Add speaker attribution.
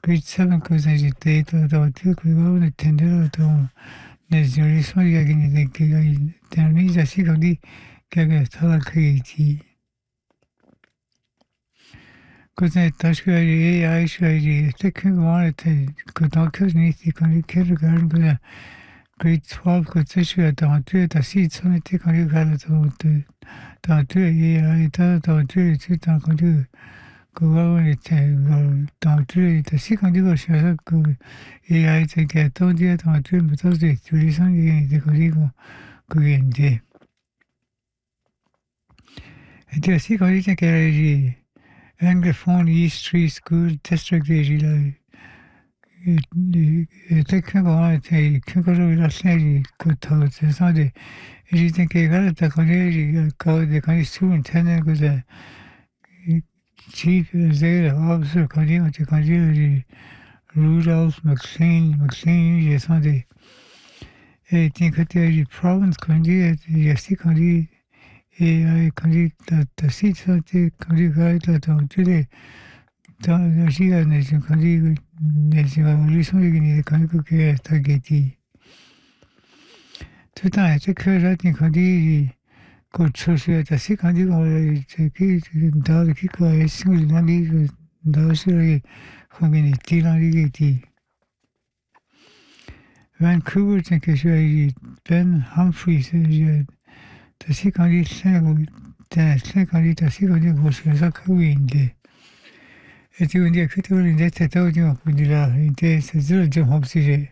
Speaker 1: grade 7 cosa j'étais dans tout que on attendait dans les élections il y a gagné des derniers assis comme dit que ça la créativité cosa task que AI suis c'est que on était que dans que ni c'est quand les que regarde que grade 12 que tu suis dans tout assis on était quand les gars dans tout AI dans tout c'est quand 그거는 이제 다들 다시 가지고 싶어서 그 AI 되게 또 뒤에 다들 못하지 둘이서 이제 그리고 그게 이제 다시 가지고 que anglophone East Street School District là était que bon était que la série que tout ça de je dis que là t'as connu quand des superintendent que chief executive officer connu tu connu Rudolph McLean j'ai senti et tinha que ter de province connu et assim connu et connu ta site connu gars dans tous les dans giga nation connu nation évolution de connu que targeti tout un c'est que là tinha connu que chose assim connu que dans le qui quoi est dans ce community dans les Vancouver tinha que je Ben Humphreys 다시 거기 쓰고 다시 거기 다시 거기 보셔서 그인데 이제 이제 그때는 이제 대도지 없으니라 이제 스스로 좀 없으지